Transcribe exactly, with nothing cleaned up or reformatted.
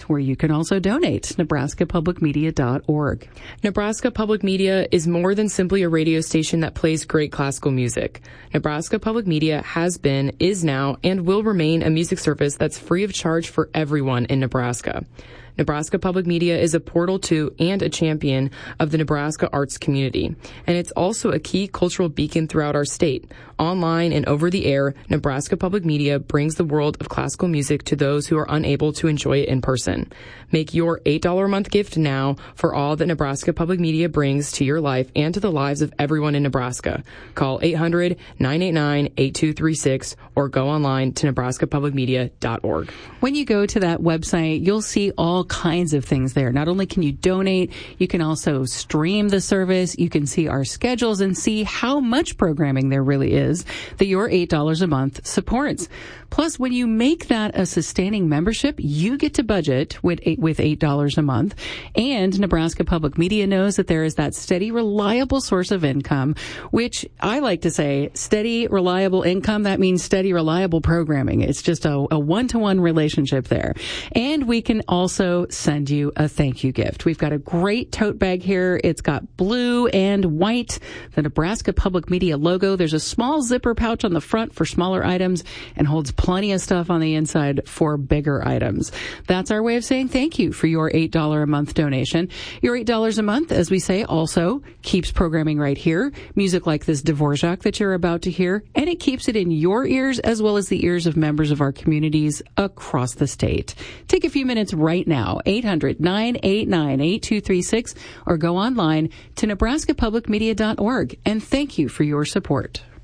where you can also donate. Nebraska Public Media dot org. Nebraska Public Media is more than simply a radio station that plays great classical music. Nebraska Public Media has been, is now, and will remain a music service that's free of charge for everyone in Nebraska. Nebraska Public Media is a portal to and a champion of the Nebraska arts community, and it's also a key cultural beacon throughout our state. Online and over the air, Nebraska Public Media brings the world of classical music to those who are unable to enjoy it in person. Make your eight dollars a month gift now for all that Nebraska Public Media brings to your life and to the lives of everyone in Nebraska. Call eight hundred, nine eight nine, eight two three six or go online to Nebraska Public Media dot org. When you go to that website, you'll see all kinds of things there. Not only can you donate, you can also stream the service. You can see our schedules and see how much programming there really is that your eight dollars a month supports. Plus, when you make that a sustaining membership, you get to budget with eight, with eight dollars a month. And Nebraska Public Media knows that there is that steady, reliable source of income, which I like to say, steady, reliable income. That means steady, reliable programming. It's just a, a one-to-one relationship there. And we can also send you a thank you gift. We've got a great tote bag here. It's got blue and white, the Nebraska Public Media logo. There's a small zipper pouch on the front for smaller items and holds plenty of stuff on the inside for bigger items. That's our way of saying thank you for your eight dollars a month donation. Your eight dollars a month, as we say, also keeps programming right here. Music like this Dvorak that you're about to hear, and it keeps it in your ears as well as the ears of members of our communities across the state. Take a few minutes right now, eight hundred, nine eight nine, eight two three six, or go online to Nebraska Public Media dot org, and thank you for your support.